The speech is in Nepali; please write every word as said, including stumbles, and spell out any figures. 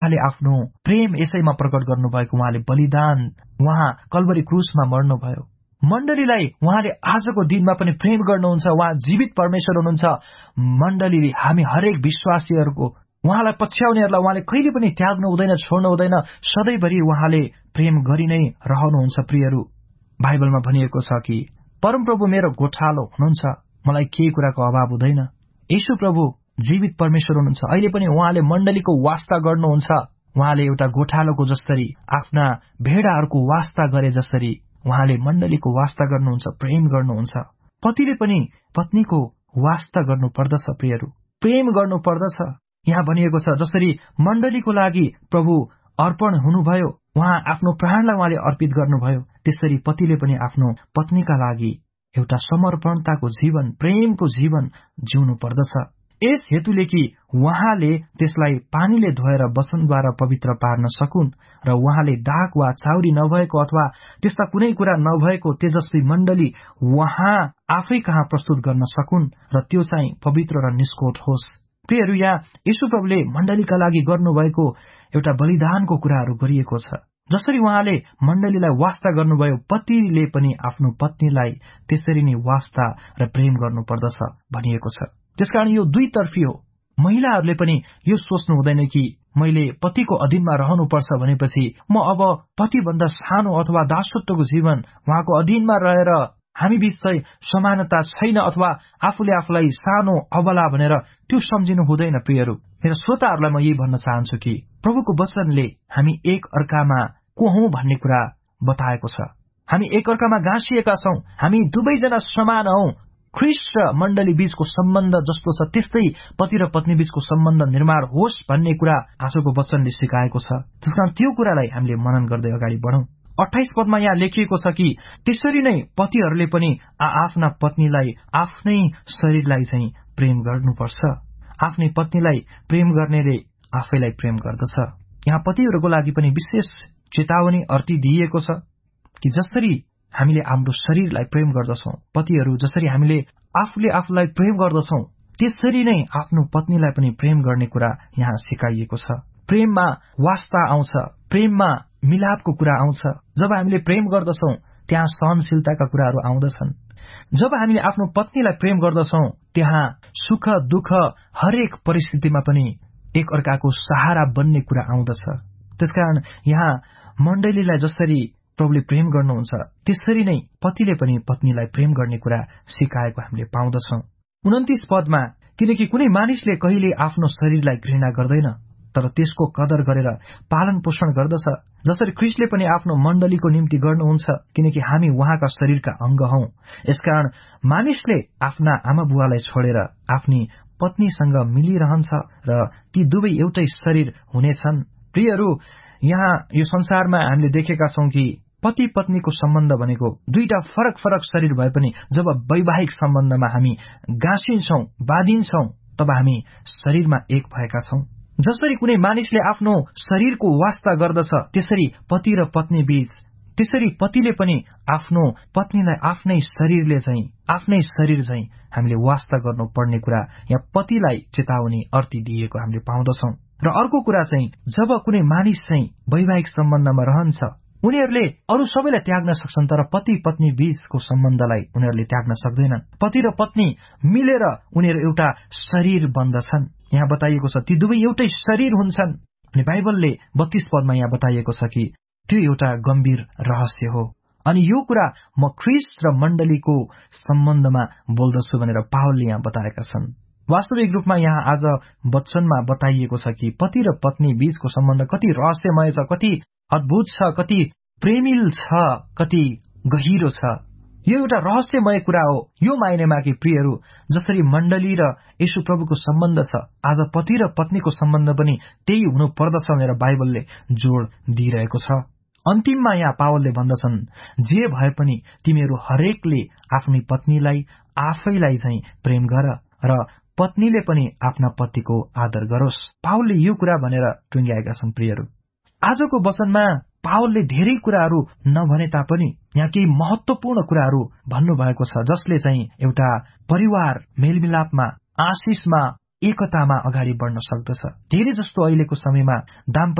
उहाँले आफ्नो प्रेम यसैमा प्रकट गर्नुभएको, उहाँले बलिदान, उहाँ कल्वरी क्रुसमा मर्नुभयो। मण्डलीलाई उहाँले आजको दिनमा पनि प्रेम गर्नुहुन्छ। उहाँ जीवित परमेश्वर हुनुहुन्छ। मण्डलीले, हामी हरेक विश्वासीहरूको उहाँलाई पछ्याउनेहरूलाई उहाँले कहिले पनि त्याग्नु हुँदैन, छोड्नु हुँदैन। सधैँभरि उहाँले प्रेम गरि नै रहनुहुन्छ। प्रियहरू, बाइबलमा भनिएको छ कि परमप्रभु मेरो गोठालो हुनुहुन्छ, मलाई केही कुराको अभाव हुँदैन। येशू प्रभु जीवित परमेश्वर हुनुहुन्छ। अहिले पनि उहाँले मण्डलीको वास्ता गर्नुहुन्छ। उहाँले एउटा गोठालोको जसरी आफ्ना भेडाहरूको वास्ता गरे जसरी उहाँले मण्डलीको वास्ता गर्नुहुन्छ, प्रेम गर्नुहुन्छ। पतिले पनि पत्नीको वास्ता गर्नु पर्दछ। प्रियहरू, प्रेम गर्नु पर्दछ। यहाँ भनिएको छ जसरी मण्डलीको लागि प्रभु अर्पण हुनुभयो, उहाँ आफ्नो प्राणलाई उहाँले अर्पित गर्नुभयो, त्यसरी पतिले पनि आफ्नो पत्नीका लागि एउटा समर्पणताको जीवन, प्रेमको जीवन जिउनु पर्दछ। यस हेतुले कि उहाँले त्यसलाई पानीले धोएर वचनद्वारा पवित्र पार्न सकुन् र उहाँले दाग वा चाउरी नभएको अथवा त्यस्ता कुनै कुरा नभएको तेजस्वी मण्डली उहाँ आफै कहाँ प्रस्तुत गर्न सकुन् र त्यो चाहिँ पवित्र र निष्कोट होस्। प्रियहरू, यहाँ येशू प्रभुले मण्डलीका लागि गर्नुभएको एउटा बलिदानको कुराहरू गरिएको छ। जसरी उहाँले मण्डलीलाई वास्ता गर्नुभयो, पतिले पनि आफ्नो पत्नीलाई त्यसरी नै वास्ता र प्रेम गर्नु पर्दछ भनिएको छ। त्यसकारण यो दुईतर्फी हो। महिलाहरूले पनि यो सोच्नु हुँदैन कि मैले पतिको अधीनमा रहनुपर्छ भनेपछि म अब पतिभन्दा सानो अथवा दासत्वको जीवन उहाँको अधीनमा रहेर हामी बीच चाहिँ समानता छैन अथवा आफूले आफूलाई सानो अबला भनेर त्यो सम्झिनु हुँदैन। प्रियहरू, मेरो श्रोताहरूलाई म यही भन्न चाहन्छु कि प्रभुको वचनले हामी एक अर्कामा को हौं भन्ने कुरा बताएको छ। हामी एक अर्कामा गाँसिएका छौं। हामी दुवैजना समान हौं। ख्रीष्ट र मण्डली बीचको सम्बन्ध जस्तो छ त्यस्तै पति र पत्नी बीचको सम्बन्ध निर्माण होस् भन्ने कुरा आजको वचनले सिकाएको छ। त्यसकारण त्यो कुरालाई हामीले मनन गर्दै अगाडि बढौं। अट्ठाइस पदमा यहाँ लेखिएको छ कि त्यसरी नै पतिहरूले पनि आफ्ना पत्नीलाई आफ्नै शरीरलाई चाहिँ प्रेम गर्नुपर्छ। आफ्नै पत्नीलाई प्रेम गर्नेले आफैलाई प्रेम गर्दछ। यहाँ पतिहरूको लागि पनि विशेष चेतावनी अर्ती दिइएको छ कि जसरी हामीले हाम्रो शरीरलाई प्रेम गर्दछौं, पतिहरू जसरी हामीले आफूले आफूलाई प्रेम गर्दछौं, त्यसरी नै आफ्नो पत्नीलाई पनि प्रेम गर्ने कुरा यहाँ सिकाइएको छ। प्रेममा वास्ता आउँछ, प्रेममा मिलापको कुरा आउँछ। जब हामीले प्रेम गर्दछौं त्यहाँ सहनशीलताका कुराहरू आउँदछन्। जब हामीले आफ्नो पत्नीलाई प्रेम गर्दछौं त्यहाँ सुख दुःख हरेक परिस्थितिमा पनि एक अर्काको सहारा बन्ने कुरा आउँदछ। त्यसकारण यहाँ मण्डलीलाई जसरी प्रभुले प्रेम गर्नुहुन्छ त्यसरी नै पतिले पनि पत्नीलाई प्रेम गर्ने कुरा सिकाएको हामीले पाउँदछौं। उन्तिस पदमा, किनकि कुनै मानिसले कहिले आफ्नो शरीरलाई घृणा गर्दैन तर त्यसको कदर गरेर पालन पोषण गर्दछ, जसरी ख्रीष्टले पनि आफ्नो मण्डलीको निम्ति गर्नुहुन्छ, किनकि हामी उहाँका शरीरका अंग हौं। यसकारण मानिसले आफ्ना आमा बुवालाई छोडेर आफ्नी पत्नीसँग मिलिरहन्छ र ती दुवै एउटै शरीर हुनेछन्। प्रियहरू, यहाँ यो संसारमा हामीले देखेका छौं कि पति पत्नीको सम्बन्ध भनेको दुईटा फरक फरक शरीर भए पनि जब वैवाहिक सम्बन्धमा हामी गाँसिन्छौं, बाँधिन्छौं, तब हामी शरीरमा एक भएका छौं। जसरी कुनै मानिसले आफ्नो शरीरको वास्ता गर्दछ त्यसरी पति र पत्नी बीच, त्यसरी पतिले पनि आफ्नो पत्नीलाई आफ्नै शरीरले चाहिँ आफ्नै शरीर चाहिँ हामीले वास्ता गर्नुपर्ने कुरा यहाँ पतिलाई चेतावनी अर्ती दिएको हामीले पाउँदछौं। र अर्को कुरा चाहिँ जब कुनै मानिस चाहिँ वैवाहिक सम्बन्धमा रहन्छ उनीहरूले अरू सबैलाई त्याग्न सक्छन् तर पति पत्नी बीचको सम्बन्धलाई उनीहरूले त्याग्न सक्दैनन्। पति र पत्नी मिलेर उनीहरू एउटा शरीर बन्दछन्। यहाँ बताइएको छ ती दुवै एउटै शरीर हुन्छन्। अनि बाइबलले बत्तीस पदमा यहाँ बताइएको छ कि त्यो एउटा गम्भीर रहस्य हो। अनि यो कुरा म ख्रीष्ट र मण्डलीको सम्बन्धमा बोल्दछु भनेर पावलले यहाँ बताएका छन्। वास्तविक रूपमा यहाँ आज वचनमा बताइएको छ कि पति र पत्नी बीचको सम्बन्ध कति रहस्यमय छ, कति अद्भुत छ, कति प्रेमिल छ, कति गहिरो छ। यो एउटा रहस्यमय कुरा हो। यो मायनेमा कि प्रियहरू, जसरी मण्डली र येशू प्रभुको सम्बन्ध छ, आज पति र पत्नीको सम्बन्ध पनि त्यही हुनु पर्दछ भनेर बाइबलले जोड दिइरहेको छ। अन्तिममा यहाँ पावलले भन्दछन्, जे भए पनि तिमीहरू हरेकले आफ्नी पत्नीलाई आफैलाई चाहिँ प्रेम गर र पत्नीले पनि आफ्ना पतिको आदर गरोस्। पावलले यो कुरा भनेर टुङ्ग्याएका छन्। प्रियहरू, आजको वचनमा पावलले धेरै कुराहरू नभने तापनि यहाँ केही महत्वपूर्ण कुराहरू भन्नुभएको छ जसले चाहिँ एउटा परिवार मेलमिलापमा, आशिषमा, एकतामा अगाडि बढ्न सक्दछ। धेरै जस्तो अहिलेको समयमा दाम्पत्य